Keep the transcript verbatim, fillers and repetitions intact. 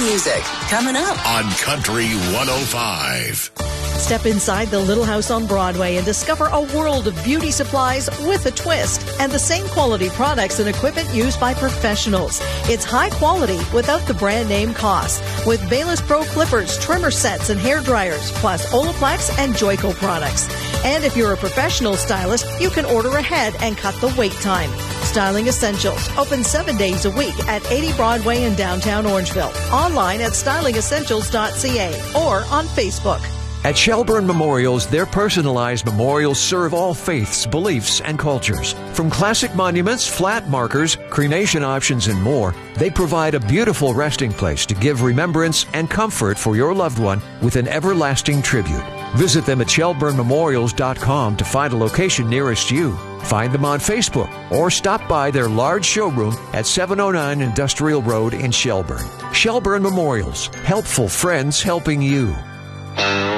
music, coming up on Country one oh five. Step inside the Little House on Broadway and discover a world of beauty supplies with a twist and the same quality products and equipment used by professionals. It's high quality without the brand name cost with Bayless Pro clippers, trimmer sets, and hair dryers, plus Olaplex and Joico products. And if you're a professional stylist, you can order ahead and cut the wait time. Styling Essentials, open seven days a week at eighty Broadway in downtown Orangeville. Online at styling essentials dot c a or on Facebook. At Shelburne Memorials, their personalized memorials serve all faiths, beliefs, and cultures. From classic monuments, flat markers, cremation options, and more, they provide a beautiful resting place to give remembrance and comfort for your loved one with an everlasting tribute. Visit them at shelburne memorials dot com to find a location nearest you. Find them on Facebook or stop by their large showroom at seven oh nine Industrial Road in Shelburne. Shelburne Memorials, helpful friends helping you.